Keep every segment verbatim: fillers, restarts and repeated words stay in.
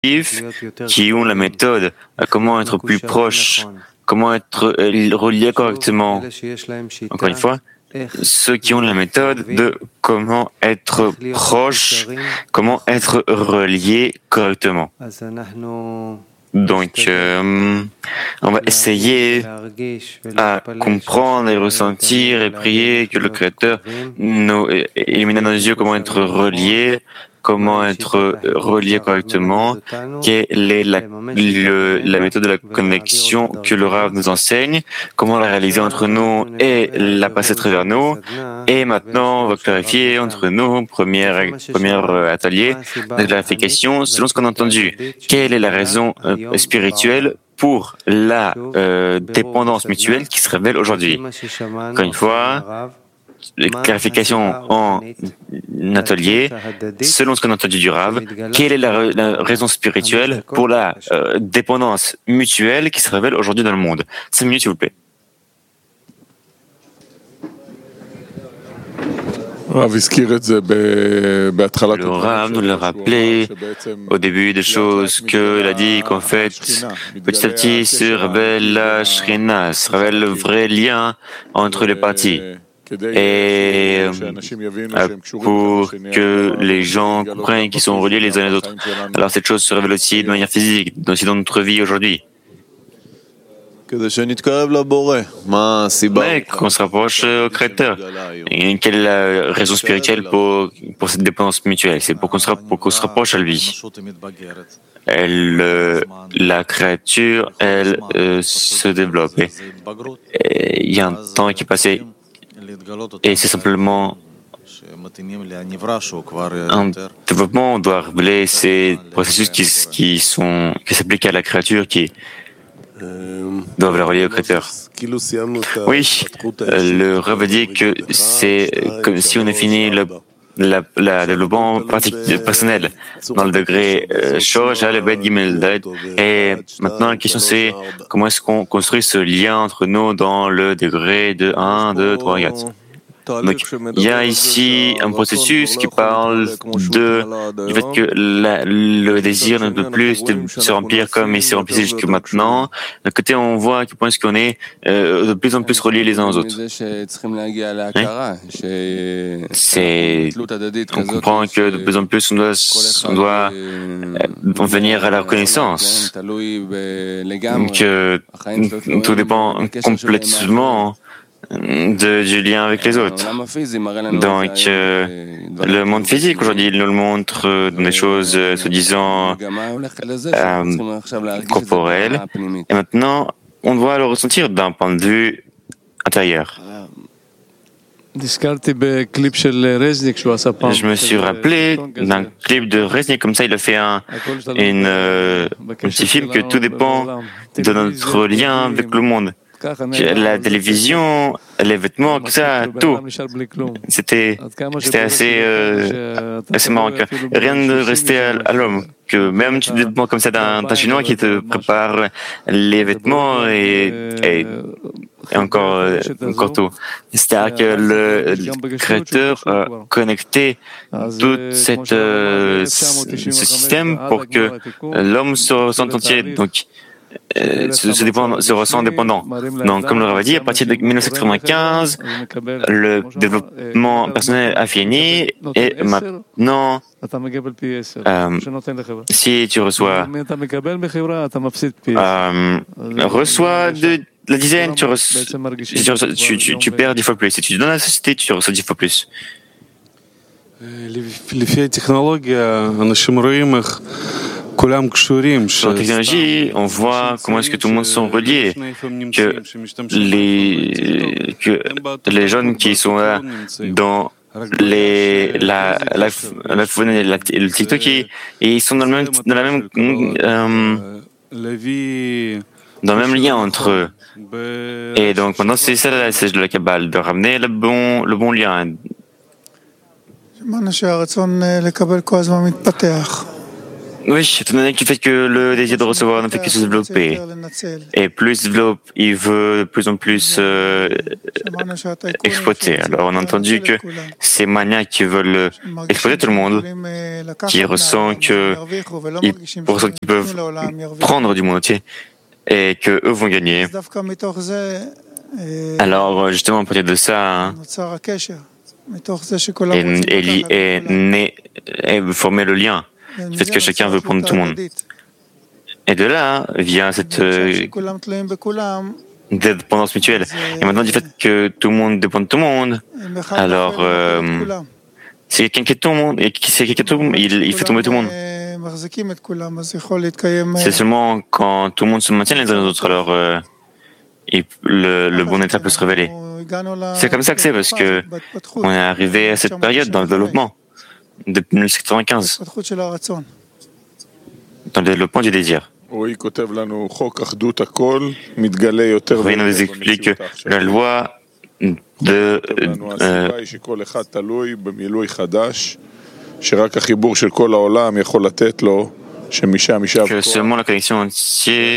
qui ont la méthode à comment être plus proche, comment être relié correctement. Encore une fois, ceux qui ont la méthode de comment être proche, comment être relié correctement. Donc, euh, on va essayer à comprendre et ressentir et prier que le Créateur nous illumine dans nos yeux comment être relié, comment être relié correctement, quelle est la, le, la méthode de la connexion que le Rav nous enseigne, comment la réaliser entre nous et la passer à travers nous. Et maintenant, on va clarifier entre nous, premier, premier atelier de clarification, selon ce qu'on a entendu. Quelle est la raison euh, spirituelle pour la euh, dépendance mutuelle qui se révèle aujourd'hui? Encore une fois, clarification en atelier, selon ce qu'on a entendu du Rav, quelle est la, la raison spirituelle pour la euh, dépendance mutuelle qui se révèle aujourd'hui dans le monde? Cinq minutes, s'il vous plaît. Le Rav nous l'a rappelé au début des choses qu'il a dit qu'en fait, petit à petit se révèle la Shrina, se révèle le vrai lien entre les parties. Et pour que les gens comprennent qu'ils sont reliés les uns les autres. Alors cette chose se révèle aussi de manière physique, aussi dans notre vie aujourd'hui. Mais qu'on se rapproche au Créateur. Et quelle est la raison spirituelle pour, pour cette dépendance mutuelle? C'est pour qu'on se, pour qu'on se rapproche à lui. Elle, euh, la créature, elle euh, se développe. Et il y a un temps qui est passé. Et c'est simplement un développement, on doit révéler ces processus qui, qui, sont, qui s'appliquent à la créature, qui doivent la relier au Créateur. Oui, le Rav dit que c'est comme si on a fini le la, la développement pratique personnel dans le degré Shoresh le Bet Gimel Dalet. Et maintenant la question c'est comment est-ce qu'on construit ce lien entre nous dans le degré de un, deux, trois, quatre. Donc, il y a ici un processus qui parle de, du fait que la, le désir ne peut plus se remplir comme il s'est rempli jusque maintenant. D'un côté, on voit à quel point est-ce qu'on est euh, de plus en plus reliés les uns aux autres. Hein? C'est, on comprend que de plus en plus on doit, on doit euh, venir à la reconnaissance, que tout dépend complètement De, du lien avec les autres. Donc, euh, le monde physique aujourd'hui, il nous le montre euh, dans des choses euh, soi-disant euh, corporelles. Et maintenant, on doit le ressentir d'un point de vue intérieur. Je me suis rappelé d'un clip de Reznik, comme ça il a fait un, une, euh, un petit film que tout dépend de notre lien avec le monde. La télévision, les vêtements, tout ça, tout. C'était, c'était assez, euh, assez marrant. Que rien ne restait à, à l'homme. Que même tu dépends comme ça d'un, d'un chinois qui te prépare les vêtements et, et, et encore, euh, encore tout. C'est-à-dire que le, le créateur a connecté tout cette, euh, ce système pour que l'homme se ressente entier. Donc, Euh, se, se, dépend, se ressent dépendant. Donc, comme le Rav a dit, à partir de dix-neuf cent quatre-vingt-quinze, le développement personnel a fini et maintenant, euh, si tu reçois, euh, reçois de la dizaine, tu, reçois, si tu, reçois, tu, tu, tu perds dix fois plus. Si tu donnes à la société, tu reçois dix fois plus. Sur la technologie, on voit comment est-ce que tout le monde sont reliés, que les, que les jeunes qui sont là dans les, la, la, la, la, le TikTok, et ils sont dans le même, dans la même, euh, dans le même lien entre eux. Et donc maintenant, c'est ça la message de la Kabbale, de ramener le bon, le bon lien. Oui, étant donné du fait que le désir de recevoir ne fait que se développer, et plus il se développe, il veut de plus en plus euh, exploiter. Alors on a entendu que ces maniaques qui veulent exploiter tout le monde, qui ressentent que ils, ressentent qu'ils peuvent prendre du monde entier et que eux vont gagner. Alors justement, à partir de ça, et, et, et, et former le lien. Du fait que chacun veut prendre tout le monde. Et de là vient cette euh, dépendance mutuelle. Et maintenant, du fait que tout le monde dépend de tout le monde, alors euh, c'est quelqu'un qui est tout le monde, et qui c'est quelqu'un tout le monde, il, il fait tomber tout le monde. C'est seulement quand tout le monde se maintient les uns les autres, alors euh, et le, le bon état peut se révéler. C'est comme ça que c'est, parce que on est arrivé à cette période dans le développement. Depuis mille neuf cent quatre-vingt-quinze, dans le développement du désir. Oui, il nous explique que la loi de euh, que seulement la connexion entière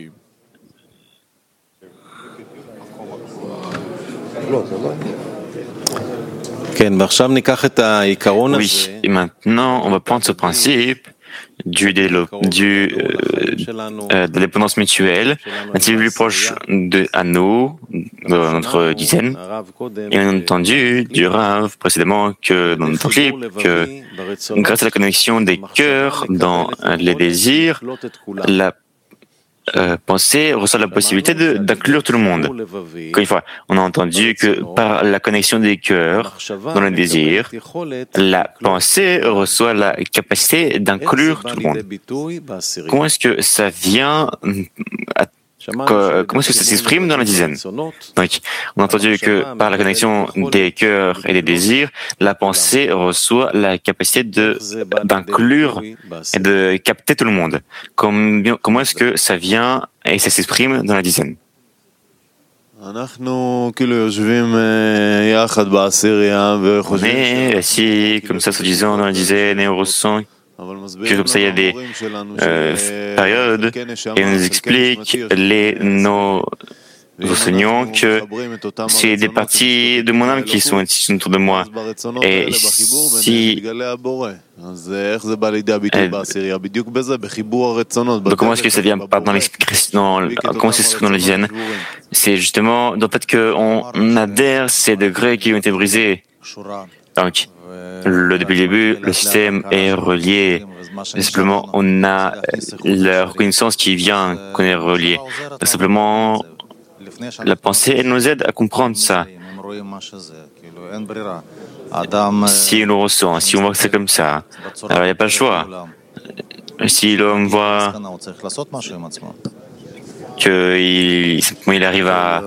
oui, et maintenant on va prendre ce principe du, du, euh, euh, de la dépendance mutuelle, un petit peu plus proche de, à nous, de notre dizaine. Et on a entendu du Rav précédemment que dans notre clip, que grâce à la connexion des cœurs dans les désirs, la Euh, penser reçoit la possibilité de, d'inclure tout le monde. Encore une fois, on a entendu que par la connexion des cœurs dans le désir, la pensée reçoit la capacité d'inclure tout le monde. Comment est-ce que ça vient à Comment est-ce que ça s'exprime dans la dizaine? Donc, on a entendu que par la connexion des cœurs et des désirs, la pensée reçoit la capacité de, d'inclure et de capter tout le monde. Comment, comment est-ce que ça vient et ça s'exprime dans la dizaine? On est assis comme ça, se disant dans la dizaine, et on ressent que comme ça il y a des euh, périodes, et on nous explique les, nos enseignants que c'est des parties de mon âme qui sont ici autour de moi. Et si donc comment est-ce que ça vient pas dans l'expression, comment c'est dans le dizaine? C'est justement dans le fait qu'on adhère ces degrés qui ont été brisés. Donc, le, depuis le début, le système est relié. Simplement, on a la reconnaissance qui vient qu'on est relié. Donc, simplement, la pensée, elle nous aide à comprendre ça. Si on le ressent, si on voit que c'est comme ça, alors il n'y a pas le choix. Si l'homme voit qu'il il arrive à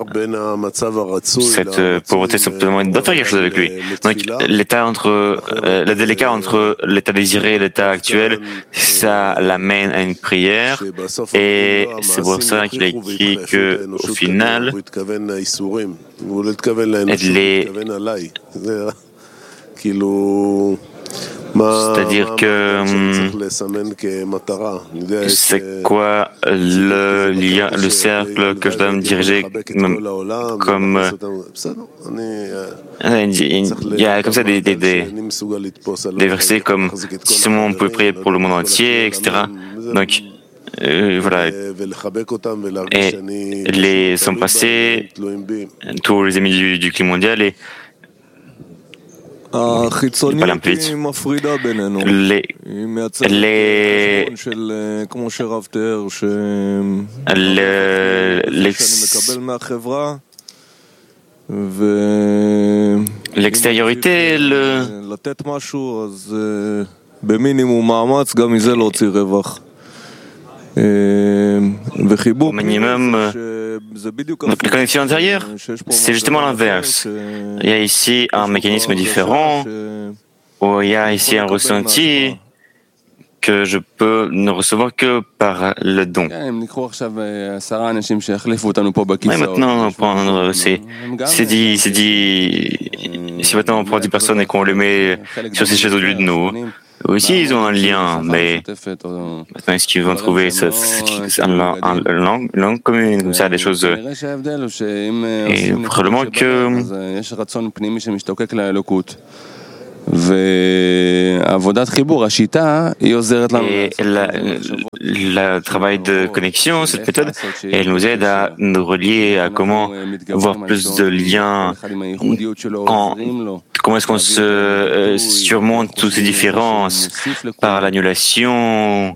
cette pauvreté, simplement, il doit faire quelque chose avec lui. Donc, l'état entre, euh, le délicat entre l'état désiré et l'état actuel, ça l'amène à une prière, et c'est pour ça qu'il a écrit que, au final, les c'est-à-dire que c'est quoi le lien, le cercle que je dois me diriger comme il y a comme ça des, des, des, des versets comme si seulement on peut prier pour le monde entier, et cetera. Donc euh, voilà. Et les sont passés tous les amis du, du climat mondial et pas l'implicite. Les, les, l'extériorité, le, au minimum, donc la connexion intérieure, c'est justement l'inverse. Il y a ici un mécanisme différent, où il y a ici un ressenti que je peux ne recevoir que par le don. Oui, maintenant, on prend, c'est, c'est dit, c'est dit, si maintenant on prend dix personnes et qu'on les met sur ces chaises au lieu de nous, aussi, ils ont un lien, mais maintenant, est-ce qu'ils vont trouver ce, ce, un, un, une langue, langue commune, comme ça, des choses. Et probablement que et le travail de connexion, cette méthode, elle nous aide à nous relier à comment avoir plus de liens, en, comment est-ce qu'on se euh, surmonte toutes ces différences par l'annulation.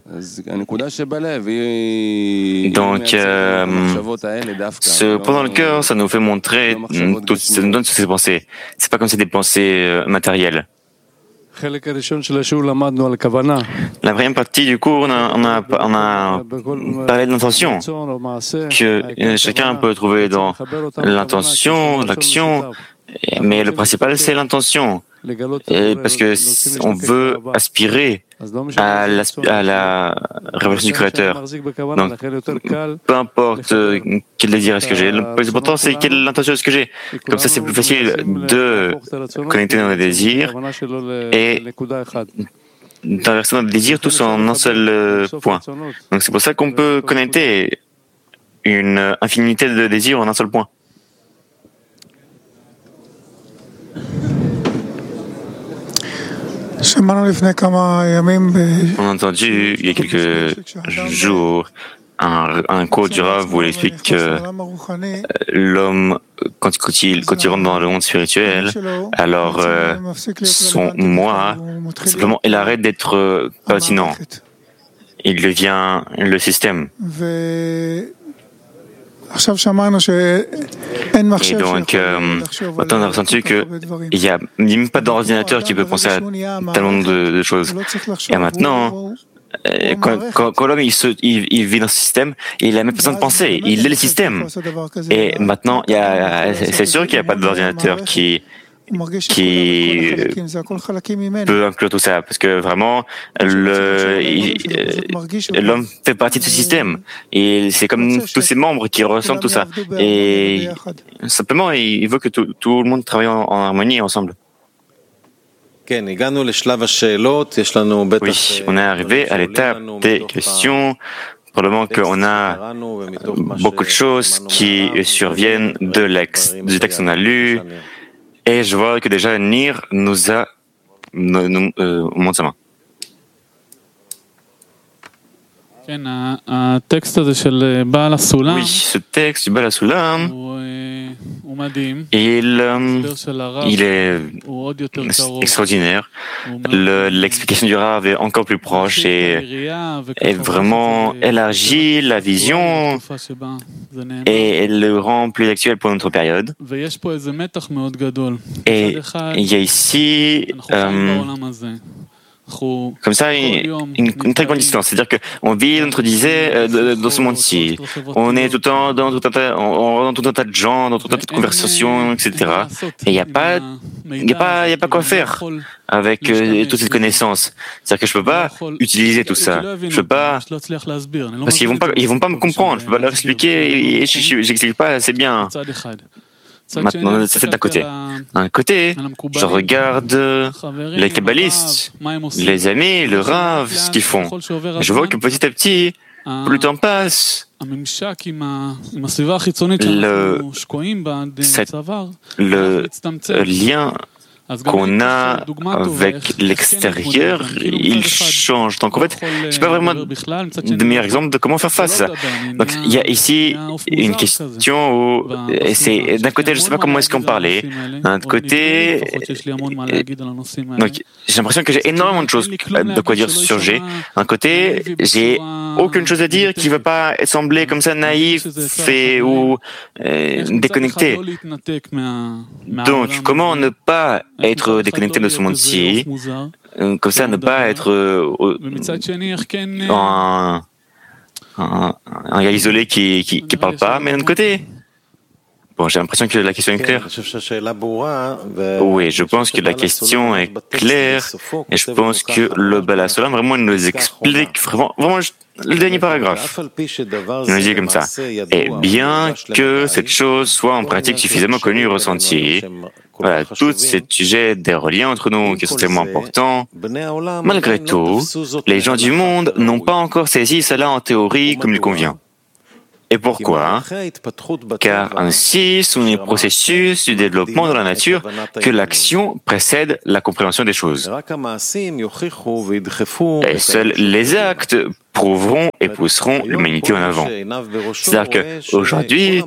Donc, euh, ce point dans le cœur, ça nous fait montrer, tout, ça nous donne toutes ces pensées. C'est pas comme c'est des pensées euh, matérielles. La première partie du cours, on a, on a, on a parlé de l'intention, que chacun peut trouver dans l'intention, l'action, mais le principal, c'est l'intention. Et parce que on veut aspirer à la, à la révélation du Créateur. Donc, peu importe quel désir est-ce que j'ai, le plus important c'est quelle intention est-ce que j'ai. Comme ça, c'est plus facile de connecter dans les désirs et d'inverser notre désir tous en un seul point. Donc, c'est pour ça qu'on peut connecter une infinité de désirs en un seul point. On a entendu il y a quelques jours un, un cours du Rav où il explique que l'homme, quand, quand, il, quand il rentre dans le monde spirituel, alors euh, son moi, simplement, il arrête d'être pertinent. Il devient le système. Et donc, euh, maintenant on a ressenti qu'il n'y a même pas d'ordinateur qui peut penser à tellement de, de choses. Et maintenant, euh, quand, quand, quand l'homme il, se, il, il vit dans ce système, il n'a même pas besoin de penser, il est le système. Et maintenant, il y a, c'est sûr qu'il n'y a pas d'ordinateur qui qui peut inclure tout ça, parce que vraiment, le, l'homme fait partie de ce système, et c'est comme tous ses membres qui ressentent tout ça, et simplement, il veut que tout, tout le monde travaille en, en harmonie ensemble. Oui, on est arrivé à l'étape des questions. Probablement qu'on a beaucoup de choses qui surviennent de l'ex, du texte qu'on a lu. Et je vois que déjà Nir nous a nous, nous, euh, montre sa main. Oui, ce texte du Baal HaSulam, il, il est extraordinaire. Le, l'explication du Rav est encore plus proche et, et vraiment élargit la vision et elle le rend plus actuel pour notre période. Et il y a ici euh, comme ça, une, une très grande distance. C'est-à-dire qu'on vit, on disait, euh, dans ce monde-ci. On est tout le temps dans tout un tas, on rentre dans tout un tas de gens, dans tout un tas de conversations, et cetera. Et il n'y a pas, il n'y a pas, il y a pas quoi faire avec euh, toute cette connaissance. C'est-à-dire que je peux pas utiliser tout ça. Je peux pas, parce qu'ils vont pas, ils vont pas me comprendre. Je peux pas leur expliquer et j'explique pas assez bien. Maintenant, c'est d'un côté. D'un côté, je regarde les kabbalistes, les amis, le Rav, ce qu'ils font. Je vois que petit à petit, plus le temps passe, le, cette, le lien qu'on a avec l'extérieur, il change. Donc en fait, je n'ai pas vraiment de meilleur exemple de comment faire face à ça. Donc il y a ici une question où c'est d'un côté, je ne sais pas comment est-ce qu'on parlait. D'un côté, donc j'ai l'impression que j'ai énormément de choses de quoi dire sur ce sujet. D'un côté, j'ai aucune chose à dire qui ne veut pas sembler comme ça naïf et ou euh, déconnecté. Donc comment ne pas être déconnecté de ce monde-ci, comme ça ne pas être euh, un, un, un gars isolé qui qui, qui parle pas, mais d'un côté, Bon, j'ai l'impression que la question est claire. Oui, je pense que la question est claire et je pense que le Baal HaSulam vraiment nous explique vraiment, vraiment le dernier paragraphe. Il nous dit comme ça. Et bien que cette chose soit en pratique suffisamment connue et ressentie, voilà, tous ces sujets des reliens entre nous qui sont tellement importants, malgré tout, les gens du monde n'ont pas encore saisi cela en théorie comme il convient. Et pourquoi? Car ainsi sont les processus du développement dans la nature que l'action précède la compréhension des choses. Et seuls les actes prouveront et pousseront l'humanité en avant. C'est-à-dire qu'aujourd'hui,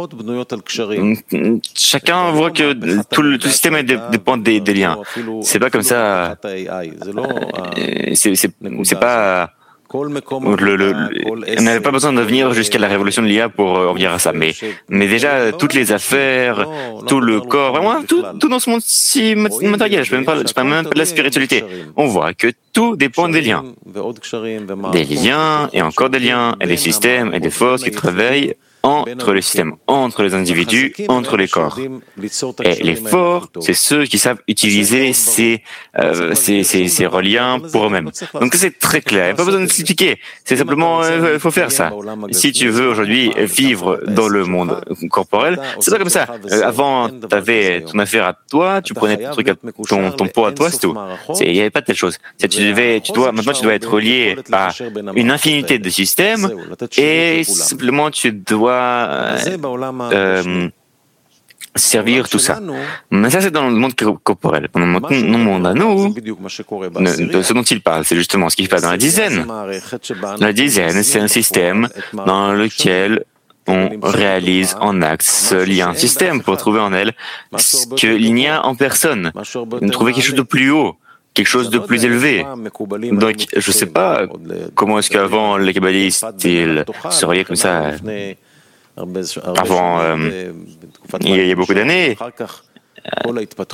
chacun voit que tout le, tout le système dépend des, des liens. C'est pas comme ça. C'est, c'est, c'est pas. Le, le, on n'avait pas besoin de venir jusqu'à la révolution de l'I A pour euh, revenir à ça, mais, mais déjà toutes les affaires, tout le corps, vraiment tout, tout dans ce monde si matériel, je ne parle même pas de la spiritualité. On voit que tout dépend des liens. Des liens et encore des liens, et des systèmes et des forces qui travaillent entre les systèmes, entre les individus, entre les corps. Et les forts, c'est ceux qui savent utiliser ces, euh, ces, ces, ces reliens pour eux-mêmes. Donc c'est très clair, il n'y a pas besoin de s'expliquer, c'est simplement, il euh, faut faire ça. Si tu veux aujourd'hui vivre dans le monde corporel, c'est pas comme ça. Euh, avant, tu avais ton affaire à toi, tu prenais ton truc à ton, ton pot à toi, c'est tout. Il n'y avait pas de telle chose. Tu devais, tu dois, maintenant tu dois être relié à une infinité de systèmes et simplement tu dois Euh, servir tout ça. Mais ça, c'est dans le monde corporel. Dans notre monde à nous, de ce dont il parle, c'est justement ce qui se passe dans la dizaine. La dizaine, c'est un système dans lequel on réalise en acte seul. Il y a un système pour trouver en elle ce qu'il n'y a en personne. Trouver quelque chose de plus haut, quelque chose de plus élevé. Donc, je ne sais pas comment est-ce qu'avant les kabbalistes, ils se reliaient comme ça. Avant, euh, il y a beaucoup d'années, quand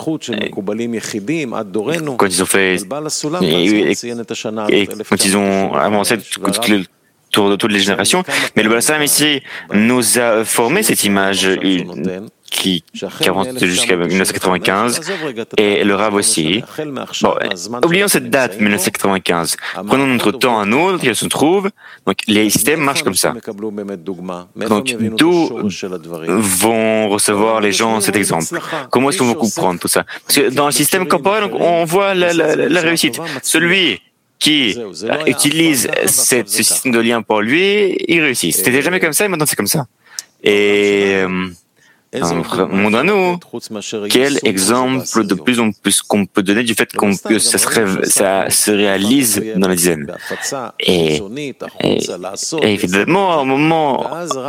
ils ont fait, et, et quand ils ont avancé autour de toutes les générations, mais le Baal HaSulam ici nous a formé cette image qui, qui avance jusqu'à dix-neuf cent quatre-vingt-quinze, et le Rav aussi. Bon, oublions cette date, dix-neuf cent quatre-vingt-quinze. Prenons notre temps à nous, qu'elle se trouve. Donc, les systèmes marchent comme ça. Donc, d'où vont recevoir les gens cet exemple? Comment est-ce qu'on va comprendre tout ça? Parce que dans le système corporel, on voit la, la, la réussite. Celui qui utilise cette, ce système de lien pour lui, il réussit. C'était jamais comme ça, et maintenant c'est comme ça. Et dans notre monde à nous, quel exemple de plus en plus qu'on peut donner du fait qu'on peut, ça, se rêve, ça se réalise dans la dizaine. Et, et, et évidemment, à un moment,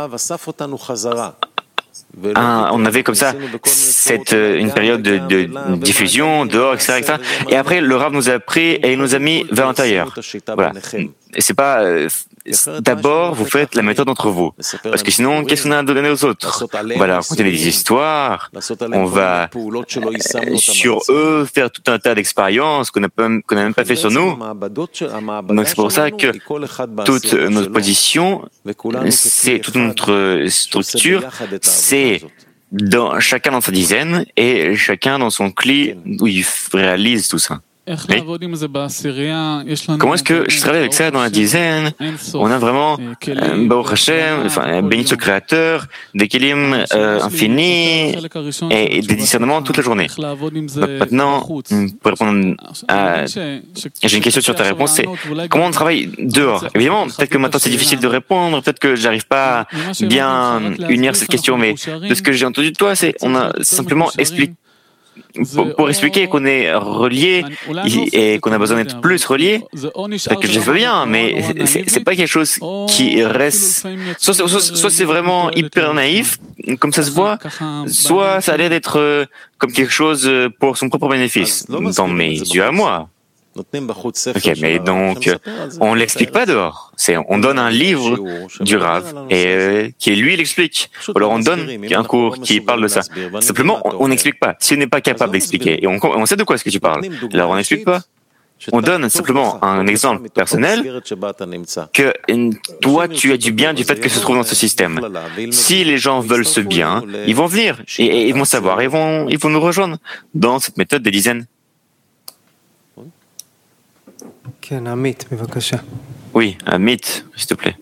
un, on avait comme ça cette, une période de, de diffusion, dehors, et cetera, et cetera. Et après, le Rav nous a pris et il nous a mis vers l'intérieur. Voilà. Et c'est pas... D'abord, vous faites la méthode entre vous. Parce que sinon, qu'est-ce qu'on a à donner aux autres? On va leur raconter des histoires, on va euh, sur eux faire tout un tas d'expériences qu'on n'a qu'on n'a même pas fait sur nous. Donc c'est pour ça que toute notre position, c'est toute notre structure, c'est dans, chacun dans sa dizaine et chacun dans son cli où il réalise tout ça. Mais comment est-ce que je travaille avec ça dans la dizaine? On a vraiment euh, Baruch Hashem, enfin, béni le Créateur, des kelim euh, infinis et, et des discernements toute la journée. Donc maintenant, pour répondre à... J'ai une question sur ta réponse, c'est comment on travaille dehors? Évidemment, peut-être que maintenant c'est difficile de répondre, peut-être que j'arrive pas bien unir cette question, mais de ce que j'ai entendu de toi, c'est on a simplement expliqué Pour, pour expliquer qu'on est relié et qu'on a besoin d'être plus relié, que je veux bien, mais c'est, c'est pas quelque chose qui reste. Soit, soit, soit c'est vraiment hyper naïf, comme ça se voit, soit ça a l'air d'être comme quelque chose pour son propre bénéfice, dans mes yeux à moi. Ok, mais donc, on l'explique pas dehors. C'est, on donne un livre du Rav et euh, qui lui l'explique. Alors on donne un cours qui parle de ça. Simplement, on n'explique pas. Si on n'est pas capable d'expliquer, et on, on sait de quoi est-ce que tu parles, alors on n'explique pas. On donne simplement un exemple personnel que toi, tu as du bien du fait que se trouve dans ce système. Si les gens veulent ce bien, ils vont venir et, et ils vont savoir, ils vont, ils vont nous rejoindre dans cette méthode des dizaines. Oui, Amit, s'il te plaît.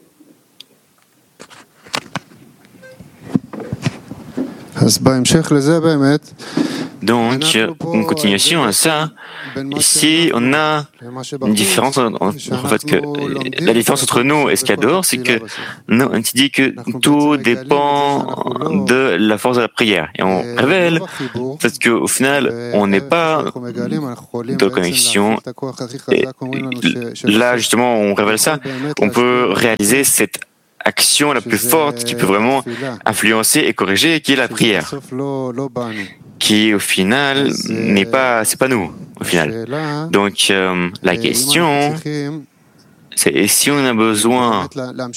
Donc, en continuation à ça, ici, on a une différence, en, en fait, que la différence entre nous et ce qu'il y a dehors, c'est que nous, on dit que tout dépend de la force de la prière. Et on révèle, parce qu'au final, on n'est pas de connexion. Et là, justement, on révèle ça. On peut réaliser cette action la plus forte qui peut vraiment influencer et corriger, qui est la prière, qui au final n'est pas, c'est pas nous au final. Donc euh, la question, c'est si on a besoin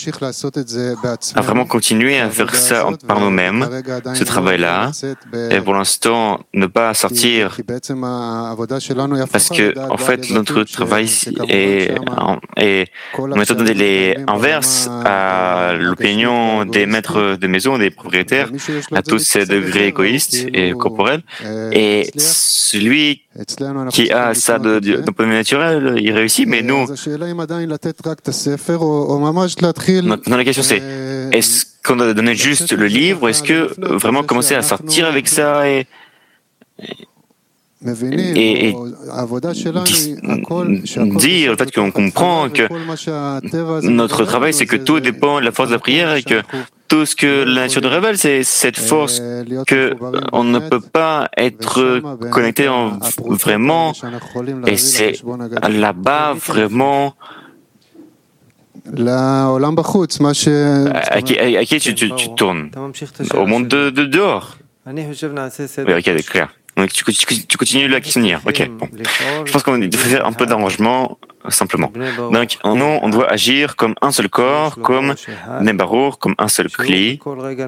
à vraiment continuer à faire ça par nous-mêmes, ce travail-là, et pour l'instant ne pas sortir, parce que en fait notre travail est, est une méthode est inverse à l'opinion des maîtres de maison, des propriétaires, à tous ces degrés égoïstes et corporels, et celui qui a ça de, de, de point naturel, il réussit, mais nous, maintenant la question c'est, est-ce qu'on doit donner juste le livre, ou est-ce que vraiment commencer à sortir avec ça et, et, et dire le fait qu'on comprend que notre travail c'est que tout dépend de la force de la prière et que tout ce que la nature nous révèle, c'est cette force que on ne peut pas être connecté en vraiment, et c'est là-bas vraiment à qui, à qui tu, tu, tu tournes au monde de, de dehors. Oui, ok, clair. Donc tu, tu, tu continues la questionnaire. Ok, bon. Je pense qu'on doit faire un peu d'arrangement simplement. Donc nous, on doit agir comme un seul corps, comme Nebarour, comme un seul cli,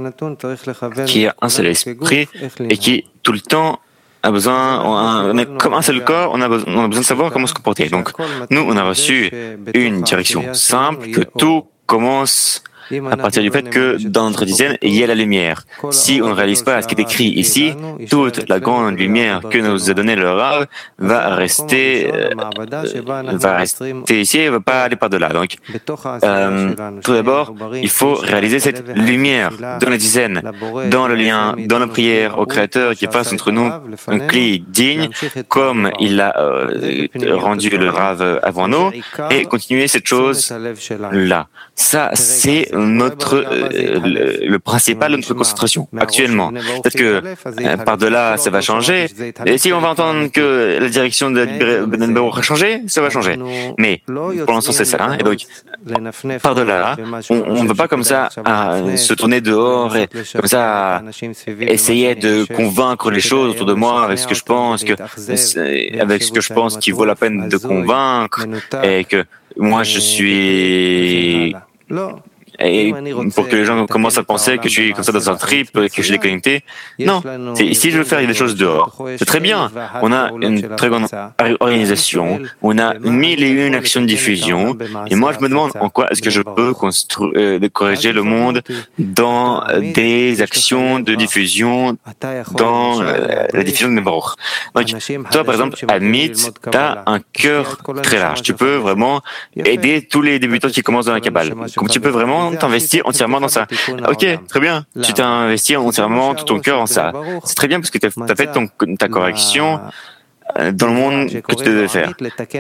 qui a un seul esprit et qui tout le temps a besoin, on est comme un seul corps, on a, besoin, on a besoin de savoir comment se comporter. Donc, nous, on a reçu une direction simple, que tout commence à partir du fait que dans notre dizaine, il y a la lumière. Si on ne réalise pas ce qui est écrit ici, toute la grande lumière que nous a donnée le Rav va rester, euh, va rester ici et ne va pas aller par-delà. Donc, euh, tout d'abord, il faut réaliser cette lumière dans la dizaine, dans le lien, dans la prière au Créateur qui passe entre nous un cli digne, comme il l'a euh, rendu le Rav avant nous, et continuer cette chose-là. Ça, c'est notre euh, le, le principal de notre concentration actuellement. Peut-être que euh, par-delà, ça va changer. Et si on va entendre que la direction de Ben Baruch a changé, ça va changer. Mais pour l'instant, c'est ça. Hein. Et donc, par-delà, on ne veut pas comme ça à se tourner dehors et comme ça à essayer de convaincre les choses autour de moi avec ce que je pense, que, avec ce que je pense qu'il vaut la peine de convaincre et que moi je suis... Et pour que les gens commencent à penser que je suis comme ça dans un trip, que je suis déconnecté. Non, c'est, ici je veux faire des choses dehors. C'est très bien. On a une très grande organisation, on a mille et une actions de diffusion, et moi je me demande en quoi est-ce que je peux construire, euh, corriger le monde dans des actions de diffusion, dans euh, la diffusion de Baruch. Donc, toi par exemple, Amit, tu as un cœur très large. Tu peux vraiment aider tous les débutants qui commencent dans la Kabbale. Comme tu peux vraiment t'investir entièrement dans ça. Ok, très bien. Tu t'es investi entièrement tout ton cœur en ça. C'est très bien parce que tu as fait ton, ta correction dans le monde que tu devais faire.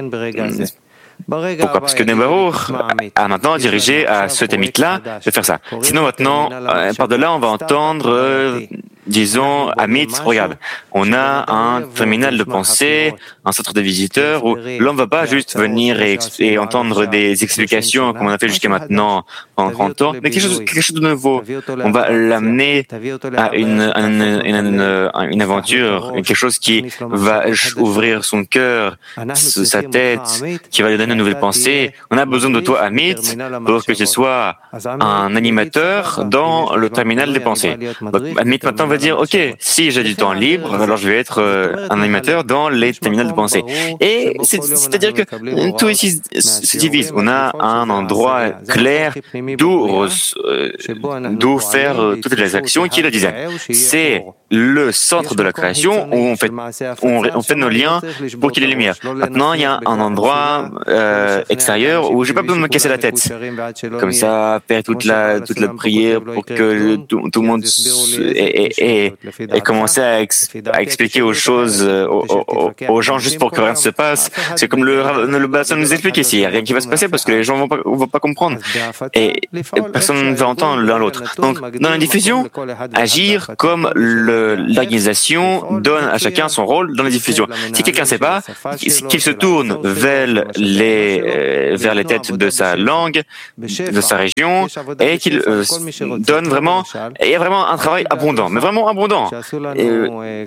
Pourquoi? Parce que Nebarour a maintenant dirigé à ce Amit-là de faire ça. Sinon maintenant, euh, par-delà, on va entendre, euh, disons, Amit, regarde, on a un terminal de pensée, un centre de visiteurs où l'homme ne va pas juste venir et, et entendre des explications comme on a fait jusqu'à maintenant pendant trente ans, mais quelque chose, quelque chose de nouveau. On va l'amener à une, une, une, une aventure, quelque chose qui va ouvrir son cœur, sa tête, qui va lui donner une nouvelle pensée. On a besoin de toi, Amit, pour que tu sois un animateur dans le terminal des pensées. Donc, Amit maintenant va dire, ok, si j'ai du temps libre, alors je vais être euh, un animateur dans les terminales de pensée. Et c'est- c'est-à-dire que tout ici se divise. On a un endroit clair d'où re- euh, d'où faire euh, toutes les actions qui est le design. C'est le centre de la création où on fait, on, on fait nos liens pour qu'il y ait lumière. Maintenant, il y a un endroit euh, extérieur où j'ai pas besoin de me casser la tête. Comme ça, faire toute la toute la prière pour que tout, tout le monde ait, ait, ait commencé à, ex, à expliquer aux choses, aux, aux, aux gens juste pour que rien ne se passe. C'est comme le le bassin nous explique ici, il n'y a rien qui va se passer parce que les gens vont pas vont pas comprendre et personne ne va entendre l'un l'autre. Donc, dans la diffusion, agir comme le, l'organisation donne à chacun son rôle dans la diffusion. Si quelqu'un ne sait pas, qu'il se tourne vers les, euh, vers les têtes de sa langue, de sa région, et qu'il euh, donne vraiment, il y a vraiment un travail abondant, mais vraiment abondant. Et, euh,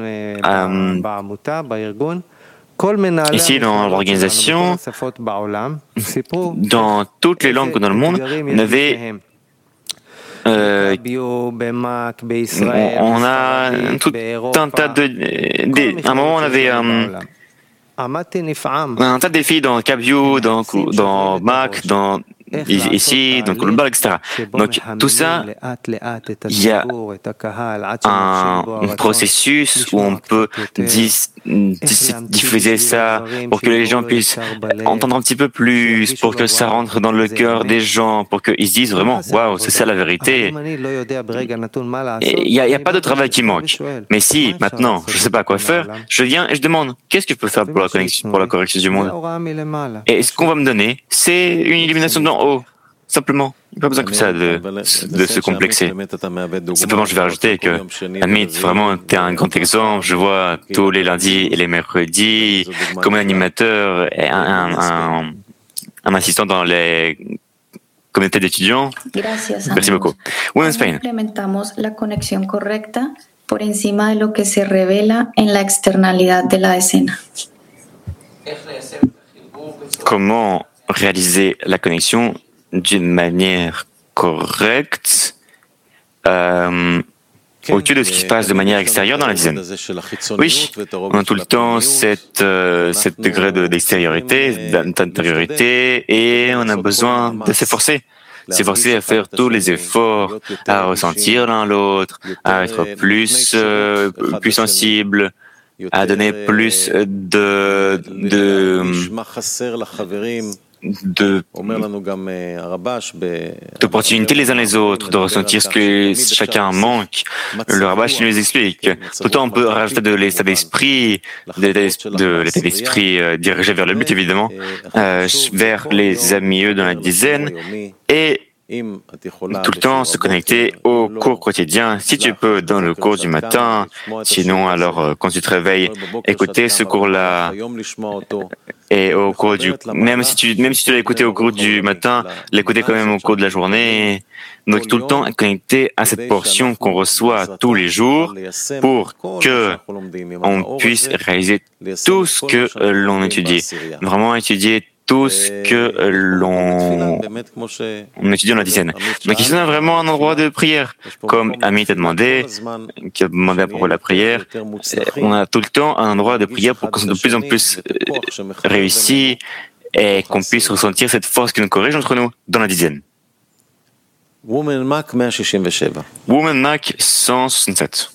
ici, dans l'organisation, dans toutes les langues dans le monde, on avait Euh, on a tout un tas de, de à un moment on avait um, un tas de défis dans CapView, dans, dans Mac, dans ici, dans Global, et cetera. Donc tout ça, il y a un processus où on peut dis, dis, diffuser ça pour que les gens puissent entendre un petit peu plus, pour que ça rentre dans le cœur des gens, pour qu'ils se disent vraiment, waouh, c'est ça la vérité. Il n'y a, a pas de travail qui manque. Mais si maintenant, je ne sais pas quoi faire, je viens et je demande, qu'est-ce que je peux faire pour la, connexion, pour la correction du monde? Et ce qu'on va me donner, c'est une illumination d'en haut. Simplement. Il n'y a pas besoin que ça de, de se complexer. Simplement, je vais rajouter que, Amit, vraiment, tu es un grand exemple. Je vois tous les lundis et les mercredis, comme un animateur et un, un, un, un assistant dans les communautés d'étudiants. Merci beaucoup. Women's Spain. Implementamos la conexión correcta por encima de lo que se revela en la externalidad de la escena. Comment réaliser la connexion d'une manière correcte euh, au-dessus de ce qui se passe de manière extérieure dans la dizaine. Oui, on a tout le temps cette, euh, cette degré de, d'extériorité, d'intériorité, et on a besoin de s'efforcer. S'efforcer à faire tous les efforts, à ressentir l'un l'autre, à être plus, euh, plus sensible, à donner plus de, de, de d'opportunités les uns les autres, de ressentir ce que chacun manque. Le Rabash nous explique. Tout le temps, on peut rajouter de l'état d'esprit, de l'état de l'état d'esprit euh, dirigé vers le but, évidemment, euh, vers les amis dans la dizaine, et tout le temps se connecter au cours quotidien, si tu peux, dans le cours du matin. Sinon, alors, quand tu te réveilles, écouter ce cours-là. Et au cours du, même si tu, même si tu l'as écouté au cours du matin, l'écouter quand même au cours de la journée. Donc, tout le temps connecté à cette portion qu'on reçoit tous les jours pour que on puisse réaliser tout ce que l'on étudie. Vraiment étudier tout ce que l'on on étudie dans la dizaine. Donc ici on a vraiment un endroit de prière, comme Amit a demandé, qui a demandé à propos de la prière. On a tout le temps un endroit de prière pour qu'on soit de plus en plus réussi et qu'on puisse ressentir cette force qui nous corrige entre nous dans la dizaine. Woman Mac cent soixante-sept.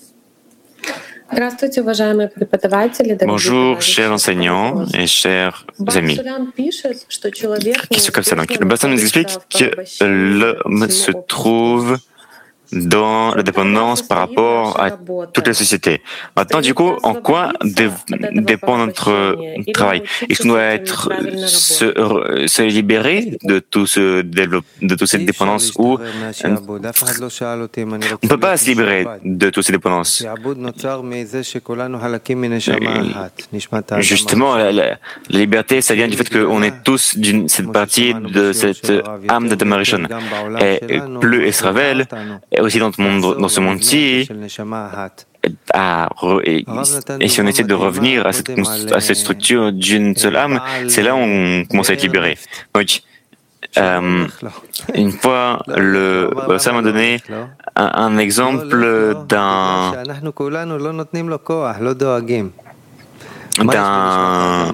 Bonjour, chers enseignants et chers amis. Qui sont comme ça. Donc, le Bassan nous explique que l'homme se trouve dans la dépendance par rapport à toute la société. Maintenant, du coup, en quoi dé- dépend notre travail? Est-ce qu'on doit être, se, se libérer de tout ce développe, de toute cette dépendance ou on ne peut pas se libérer de toutes ces dépendances? Justement, la, la, la liberté, ça vient du fait qu'on est tous d'une cette partie de cette âme de Tamarishon. Et plus Israël, et aussi dans, monde, dans ce monde-ci, à re, et, et si on essaie de revenir à cette, à cette structure d'une seule âme, c'est là où on commence à être libéré. Donc, Euh, une fois, le ça m'a donné un, un exemple d'un d'un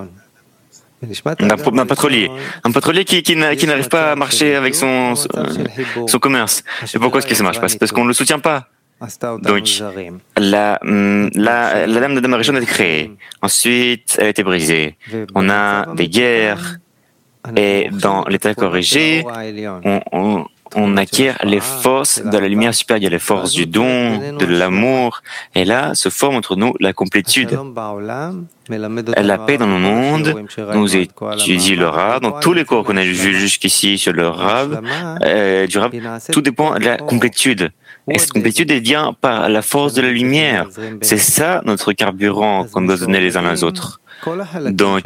d'un pétrolier, un pétrolier qui, qui n'arrive pas à marcher avec son, son commerce. Et pourquoi est-ce que ça marche pas? C'est parce qu'on ne le soutient pas. Donc, la, la, la dame de Damarishon a été créée. Ensuite, elle a été brisée. On a des guerres. Et dans l'état corrigé, on, on, on acquiert les forces de la lumière supérieure, les forces du don, de l'amour. Et là se forme entre nous la complétude. La paix dans le monde nous étudie le Rav. Dans tous les cours qu'on a vus jusqu'ici sur le Rav, euh, du Rav, tout dépend de la complétude. Et cette complétude est bien par la force de la lumière. C'est ça notre carburant qu'on doit donner les uns aux autres. Donc,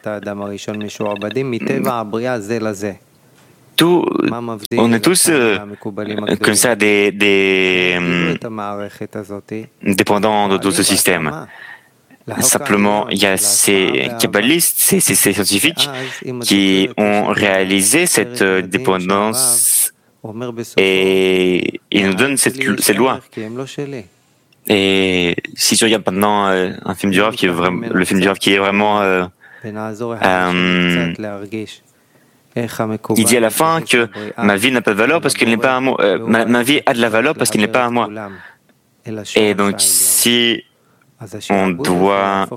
tout, on est tous euh, comme ça des, des dépendants de, de ce système. Simplement, il y a ces kabbalistes, ces, ces, ces scientifiques qui ont réalisé cette dépendance et ils nous donnent cette, cette loi. Et si tu regardes maintenant euh, un film du Rav qui est vraiment, le film du Rav qui est vraiment, euh, euh, il dit à la fin que ma vie n'a pas de valeur parce qu'elle n'est pas à moi. Euh, ma, ma vie a de la valeur parce qu'elle n'est pas à moi. Et donc, si on doit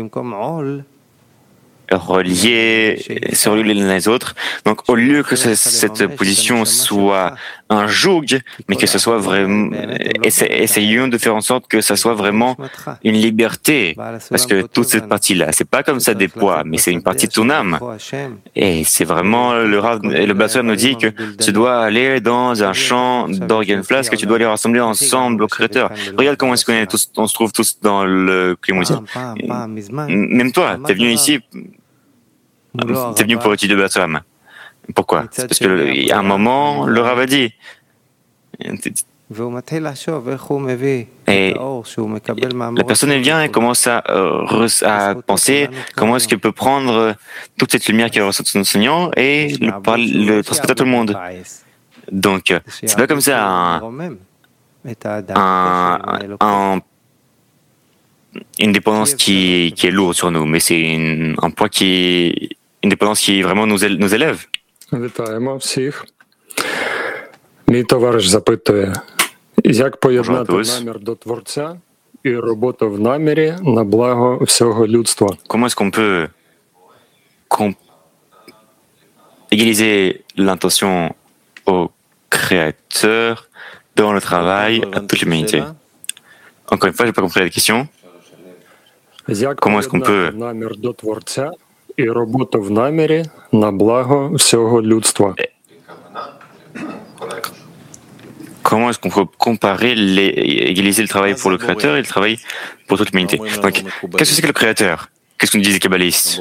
relier, se relier les uns les autres. Donc, au lieu que ce, cette position soit un joug, mais que ce soit vraiment, essayons de faire en sorte que ça soit vraiment une liberté, parce que toute cette partie-là, c'est pas comme ça des poids, mais c'est une partie de ton âme. Et c'est vraiment le Rav, et le Bassoir nous dit que tu dois aller dans un champ d'organes flasques, que tu dois les rassembler ensemble au Créateur. Regarde comment est-ce qu'on est tous, on se trouve tous dans le Klimousien. Même toi, t'es venu ici. T'es venu pour étudier le Batsoam. Pourquoi? C'est parce qu'à un moment, le Rav a dit. Et la personne elle vient et commence à, euh, à penser comment est-ce qu'elle peut prendre toute cette lumière qu'elle reçoit de son enseignant et le, le transmettre à tout le monde. Donc, c'est pas comme ça un, un, un une dépendance qui, qui est lourde sur nous, mais c'est une, un poids qui, une dépendance qui vraiment nous, nous élève. Вітаємо всіх. Мій товариш запитує, як поєднати намір до Творця і роботу в намірі на благо всього людства? Comment est-ce qu'on peut égaliser l'intention au Créateur dans le travail à toute l'humanité? Encore une fois, je n'ai pas compris la question. Comment est-ce qu'on peut намір до Творця і роботу в намірі на благо всього людства? Comment est-ce qu'on peut comparer, les, égaliser le travail pour le Créateur et le travail pour toute l'humanité? Donc, qu'est-ce que c'est que le Créateur? Qu'est-ce qu'on disent les kabbalistes?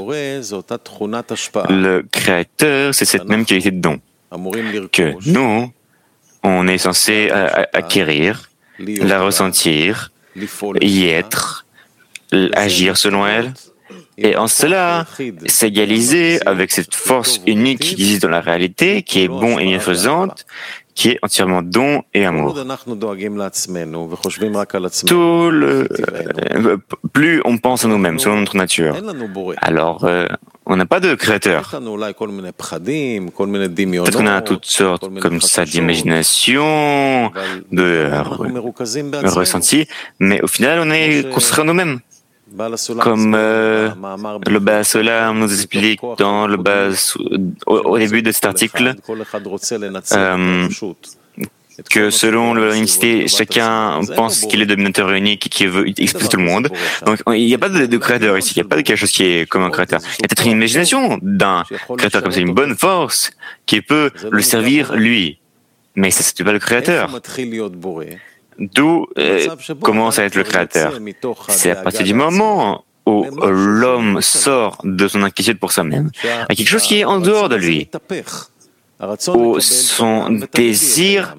Le Créateur, c'est cette même qualité de don que nous, on est censé acquérir, la ressentir, y être, agir selon elle. Et en cela, s'égaliser avec cette force unique qui existe dans la réalité, qui est bon et bienfaisante, qui est entièrement don et amour. Tout le, euh, plus on pense à nous-mêmes, selon notre nature, alors euh, on n'a pas de créateur. Peut-être qu'on a toutes sortes comme ça d'imagination, de euh, ressenti, mais au final on est construit en nous-mêmes. Comme euh, le Bas Olam nous explique dans le Bas, au, au début de cet article, euh, que selon l'unicité, chacun pense qu'il est dominateur unique et qu'il veut exploser tout le monde. Donc il n'y a pas de, de créateur ici, il n'y a pas de quelque chose qui est comme un créateur. Il y a peut-être une imagination d'un créateur comme ça, une bonne force qui peut le servir lui. Mais ça, c'est pas le créateur. D'où euh, commence à être le créateur? C'est à partir du moment où l'homme sort de son inquiétude pour soi-même à quelque chose qui est en dehors de lui, où son désir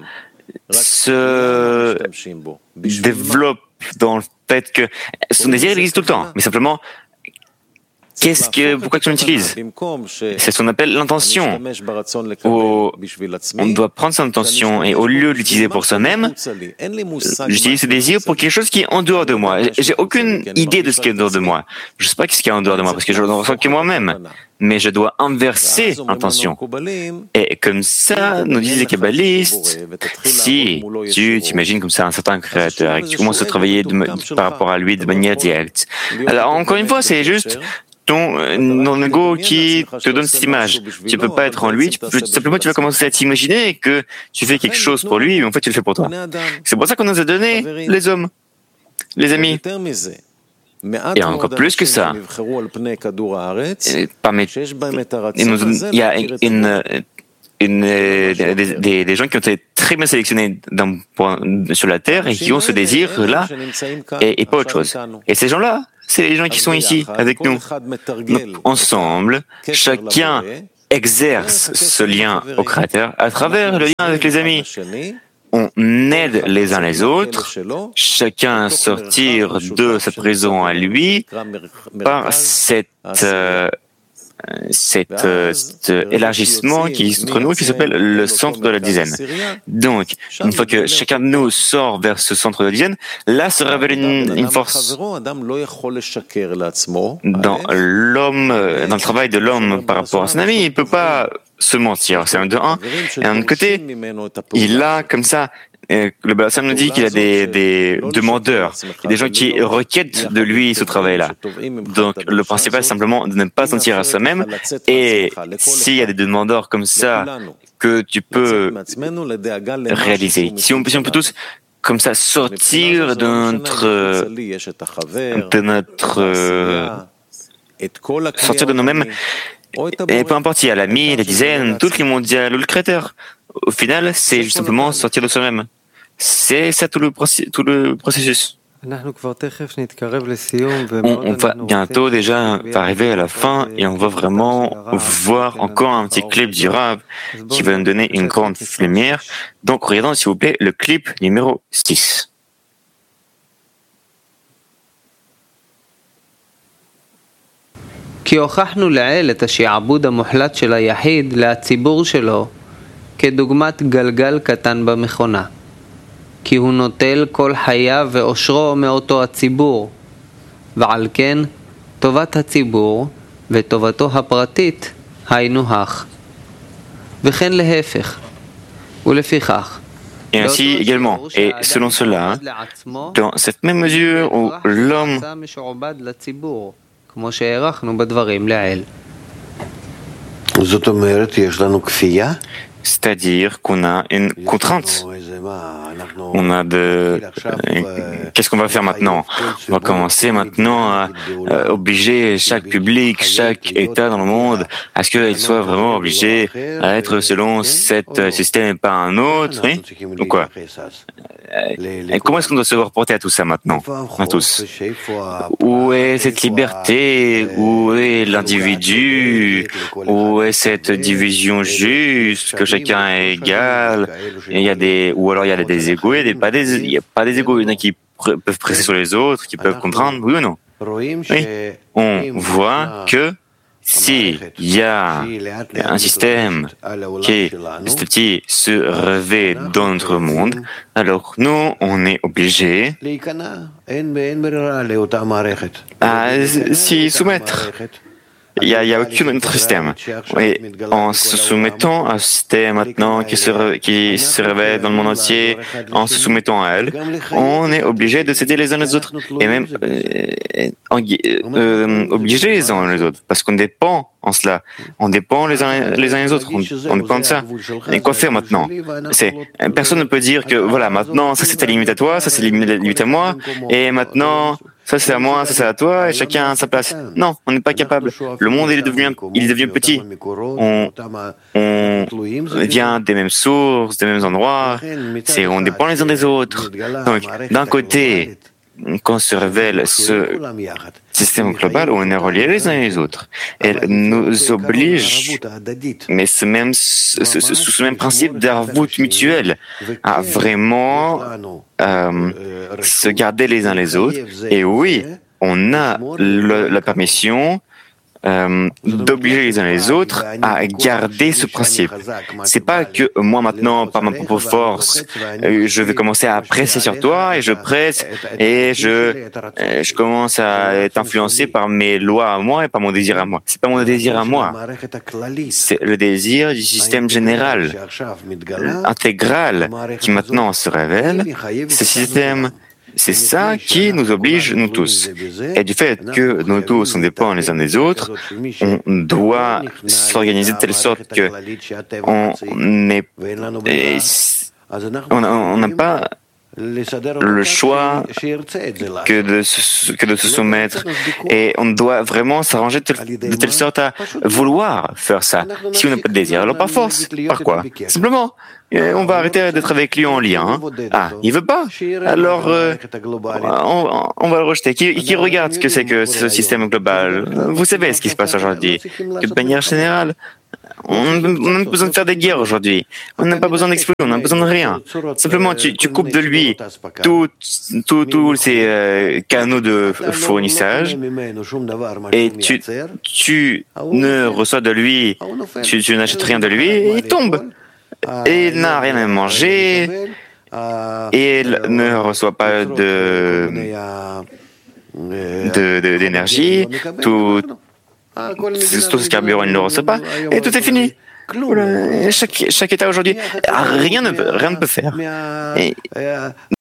se développe dans le fait que son désir il existe tout le temps, mais simplement qu'est-ce que, pourquoi tu l'utilises? C'est ce qu'on appelle l'intention. On doit prendre son intention et au lieu de l'utiliser pour soi-même, j'utilise ce désir pour quelque chose qui est en dehors de moi. J'ai aucune idée de ce qui est en dehors de moi. Je ne sais pas ce qui est en dehors de moi parce que je ne ressens que moi-même. Mais je dois inverser l'intention. Et comme ça, nous disent les kabbalistes, si tu t'imagines comme ça un certain créateur et que tu commences à travailler de, par rapport à lui de manière directe, alors encore une fois, c'est juste ton, ton ego qui te donne cette image. Tu ne peux pas être en lui, tu peux, simplement tu vas commencer à t'imaginer que tu fais quelque chose pour lui, mais en fait tu le fais pour toi. C'est pour ça qu'on nous a donné les hommes, les amis. Et encore plus que ça, parmi, il y a une, une, des, des, des gens qui ont été très bien sélectionnés dans, sur la Terre et qui ont ce désir-là et, et pas autre chose. Et ces gens-là, c'est les gens qui sont ici avec nous. Donc, ensemble, chacun exerce ce lien au Créateur à travers le lien avec les amis. On aide les uns les autres, chacun à sortir de sa prison à lui par cette, euh, cet, euh, cet élargissement qui est entre nous qui s'appelle le centre de la dizaine. Donc, une fois que chacun de nous sort vers ce centre de la dizaine, là se révèle une, une force dans l'homme, dans le travail de l'homme par rapport à son ami. Il ne peut pas se mentir, c'est un de un. Et d'un autre côté, il a comme ça, euh, le Baal Shem nous dit qu'il a des, des demandeurs, des gens qui requièrent de lui ce travail-là. Donc le principal c'est simplement de ne pas sentir à soi-même, et s'il y a des demandeurs comme ça que tu peux réaliser, si on, si on peut tous comme ça sortir de notre, de notre euh, sortir de nous-mêmes. Et peu importe, il y a l'ami, la dizaine, tout le mondial ou le créateur. Au final, c'est juste simplement sortir de soi-même. C'est ça tout le, processus, tout le processus. On, on va bientôt déjà arriver à la fin et on va vraiment voir encore un petit clip du Rav qui va nous donner une grande lumière. Donc, regardons s'il vous plaît le clip numéro six. כי הוכחנו לעיל את השעבוד המוחלט של היחיד לציבור שלו כדוגמת גלגל קטן במכונה. כי הוא נוטל כל חייו ואושרו מאותו הציבור, ועל כן טובת הציבור וטובתו הפרטית היינו הך. וכן להפך, ולפיכך. Et ainsi également, et selon cela, dans cette même mesure où l'homme כמו שהערכנו בדברים לעיל. זאת אומרת, יש לנו כפייה? C'est-à-dire qu'on a une contrainte. On a de... Qu'est-ce qu'on va faire maintenant? On va commencer maintenant à euh, obliger chaque public, chaque État dans le monde à ce qu'il soit vraiment obligé à être selon cet système et pas un autre, oui? Ou quoi? Et comment est-ce qu'on doit se reporter à tout ça maintenant, à tous? Où est cette liberté? Où est l'individu? Où est cette division juste, que chacun est égal? Et il y a des, ou alors il y a des égos, il n'y a pas des, il y a pas des égos, il y en a qui pr- peuvent presser sur les autres, qui peuvent comprendre, oui ou non? Oui. On voit que s'il y a un système qui petit à petit se réveille dans notre monde, alors nous, on est obligés à s'y soumettre. Il n'y a, a aucun autre système. Et en se soumettant à un système maintenant qui se, qui se révèle dans le monde entier, en se soumettant à elle, on est obligé de s'aider les uns les autres. Et même euh, euh, obligés les uns les autres. Parce qu'on dépend en cela. On dépend les uns les uns les autres. On, on dépend de ça. Et quoi faire maintenant? C'est, personne ne peut dire que voilà, maintenant, ça c'est ta limite à toi, ça c'est la limite à moi, et maintenant, ça c'est à moi, ça c'est à toi, et chacun à sa place. Non, on n'est pas capable. Le monde il devient, il devient petit. On, on vient des mêmes sources, des mêmes endroits. C'est, on dépend les uns des autres. Donc, d'un côté, quand se révèle ce système global où on est reliés les uns les autres, elle nous oblige, mais ce même, ce, ce, sous ce même principe d'arvout mutuel, à vraiment euh, se garder les uns les autres. Et oui, on a le, la permission euh, d'obliger les uns les autres à garder ce principe. C'est pas que moi maintenant, par ma propre force, euh, je vais commencer à presser sur toi et je presse et je, euh, je commence à être influencé par mes lois à moi et par mon désir à moi. C'est pas mon désir à moi. C'est le désir du système général, intégral, qui maintenant se révèle. Ce système, c'est ça qui nous oblige, nous tous. Et du fait que nous tous, on dépend les uns des autres, on doit s'organiser de telle sorte que on n'est, on n'a pas le choix que de, se, que de se soumettre. Et on doit vraiment s'arranger de, de telle sorte à vouloir faire ça. Si on n'a pas de désir, alors par force. Par quoi? Simplement, on va arrêter d'être avec lui en lien. Hein. Ah, il veut pas? Alors, euh, on, on va le rejeter. Qui, qui regarde ce que c'est que ce système global? Vous savez ce qui se passe aujourd'hui. De manière générale, on n'a pas besoin de faire des guerres aujourd'hui. On n'a pas besoin d'exploser, on n'a besoin de rien. Simplement, tu, tu coupes de lui tous tout, tout ces euh, canaux de fournissage et tu, tu ne reçois de lui, tu, tu n'achètes rien de lui et il tombe. Et il n'a rien à manger et il ne reçoit pas de, de, de, d'énergie. Tout, tout ce carburant, il ne le reçoit pas, et tout est fini. Voilà. Chaque, chaque État aujourd'hui, rien ne peut, rien ne peut faire. Et